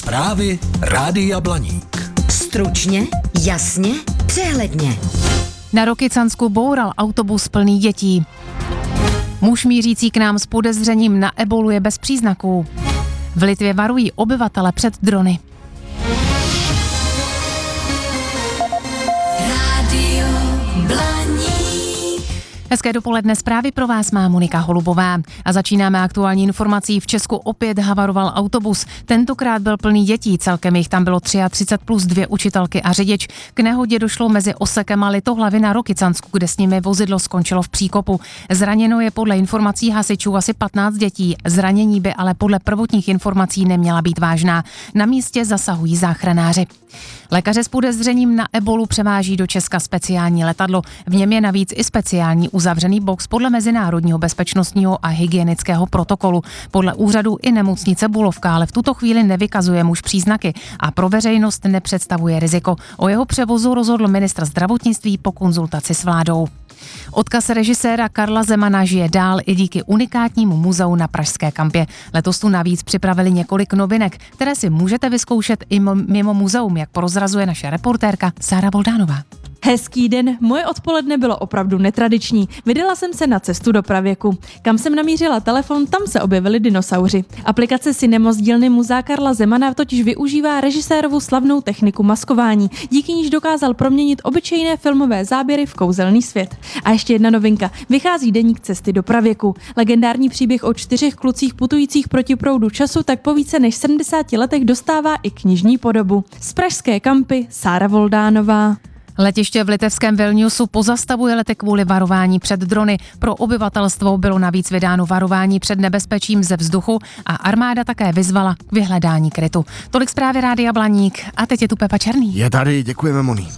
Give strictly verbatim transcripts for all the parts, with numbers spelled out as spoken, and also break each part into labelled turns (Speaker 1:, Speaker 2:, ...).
Speaker 1: Zprávy Rádia Blaník.
Speaker 2: Stručně, jasně, přehledně.
Speaker 3: Na Rokycansku boural autobus plný dětí. Muž mířící k nám s podezřením na ebolu je bez příznaků. V Litvě varují obyvatele před drony.
Speaker 2: Rádio Blaník.
Speaker 3: Hezké dopoledne, zprávy pro vás má Monika Holubová. A začínáme aktuální informací. V Česku opět havaroval autobus. Tentokrát byl plný dětí, celkem jich tam bylo třicet tři plus dvě učitelky a řidič. K nehodě došlo mezi Osekem a Litohlavy na Rokycansku, kde s nimi vozidlo skončilo v příkopu. Zraněno je podle informací hasičů asi patnáct dětí. Zranění by ale podle prvotních informací neměla být vážná. Na místě zasahují záchranáři. Lékaře s podezřením na ebolu převáží do Česka speciální letadlo. V něm je navíc i speciální uzavřený box podle mezinárodního bezpečnostního a hygienického protokolu. Podle úřadu i nemocnice Bulovka, ale v tuto chvíli nevykazuje muž příznaky a pro veřejnost nepředstavuje riziko. O jeho převozu rozhodl ministr zdravotnictví po konzultaci s vládou. Odkaz režiséra Karla Zemana žije dál i díky unikátnímu muzeu na Pražské Kampě. Letos tu navíc připravili několik novinek, které si můžete vyzkoušet i mimo muzeum, jak prozrazuje naše reportérka Sára Voldánová.
Speaker 4: Hezký den, moje odpoledne bylo opravdu netradiční. Vydala jsem se na cestu do pravěku. Kam jsem namířila telefon, tam se objevili dinosauři. Aplikace Cinemo z dílny muzea Karla Zemana totiž využívá režisérovu slavnou techniku maskování, díky níž dokázal proměnit obyčejné filmové záběry v kouzelný svět. A ještě jedna novinka. Vychází deník Cesty do pravěku. Legendární příběh o čtyřech klucích putujících proti proudu času tak po více než sedmdesáti letech dostává i knižní podobu. Z Pražské Kampy Sára Voldánová.
Speaker 3: Letiště v litevském Vilniusu pozastavuje lety kvůli varování před drony. Pro obyvatelstvo bylo navíc vydáno varování před nebezpečím ze vzduchu a armáda také vyzvala k vyhledání krytu. Tolik zprávy Rádia Blaník a teď je tu Pepa Černý.
Speaker 5: Je tady, děkujeme, Moni.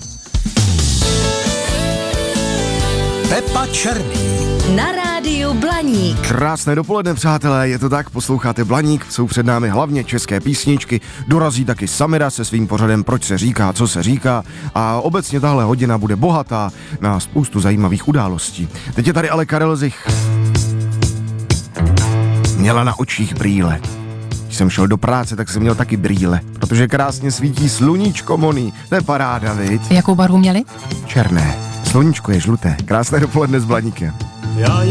Speaker 1: Pepa Černý.
Speaker 2: Na Rádiu Blaník.
Speaker 5: Krásné dopoledne, přátelé, je to tak, posloucháte Blaník, jsou před námi hlavně české písničky, dorazí taky Samira se svým pořadem Proč se říká, co se říká a obecně tahle hodina bude bohatá na spoustu zajímavých událostí. Teď je tady ale Karel Zich. Měla na očích brýle. Když jsem šel do práce, tak jsem měl taky brýle, protože krásně svítí sluníčko, Moni, to je paráda, viď?
Speaker 3: Jakou barvu měli?
Speaker 5: Černé. Sluníčko je žluté. Krásné dopoledne s Blaníkem.